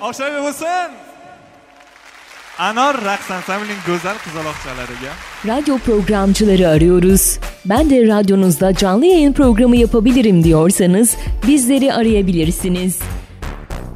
Oshayli bo'lsin. Anor raqs ansamblining go'zal qizaloqchalariga. Radyo programcıları arıyoruz. Ben de radyonuzda canlı yayın programı yapabilirim diyorsanız bizleri arayabilirsiniz.